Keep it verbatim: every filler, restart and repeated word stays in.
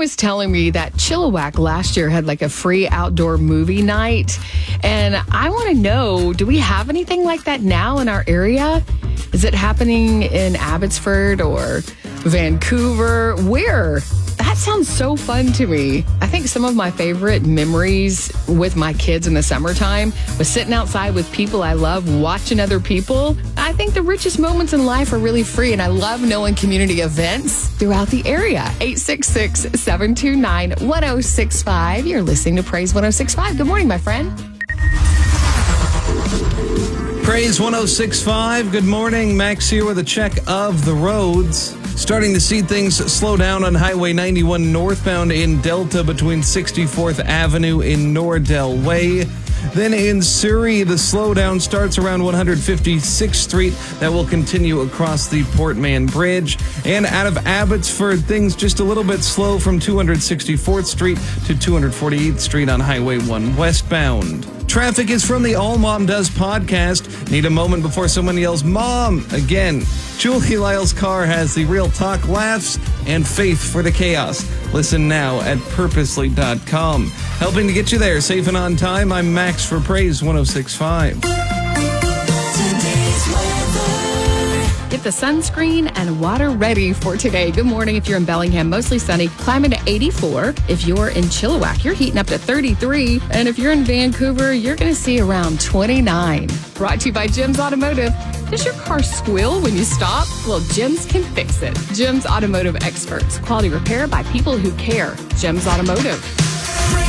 was telling me that Chilliwack last year had like a free outdoor movie night. And I want to know, do we have anything like that now in our area? Is it happening in Abbotsford or Vancouver? Where? That sounds so fun to me. I think some of my favorite memories with my kids in the summertime was sitting outside with people I love, watching other people. I think the richest moments in life are really free, and I love knowing community events throughout the area. eight six six, seven two nine, one oh six five. You're listening to Praise one oh six point five. Good morning, my friend. Praise one oh six point five. Good morning. Max here with a check of the roads. Starting to see things slow down on Highway ninety-one northbound in Delta between sixty-fourth Avenue in Nordell Way. Then in Surrey, the slowdown starts around one hundred fifty-sixth Street. That will continue across the Portman Bridge. And out of Abbotsford, things just a little bit slow from two hundred sixty-fourth Street to two hundred forty-eighth Street on Highway one westbound. Traffic is from the All Mom Does podcast. Need a moment before someone yells, Mom! Again, Julie Lyle's car has the real talk, laughs, and faith for the chaos. Listen now at purposely dot com. Helping to get you there safe and on time, I'm Max for Praise one oh six point five. Get the sunscreen and water ready for today. Good morning if you're in Bellingham, mostly sunny, climbing to eighty-four. If you're in Chilliwack, you're heating up to thirty-three. And if you're in Vancouver, you're going to see around twenty-nine. Brought to you by Jim's Automotive. Does your car squeal when you stop? Well, Jim's can fix it. Jim's Automotive experts. Quality repair by people who care. Jim's Automotive.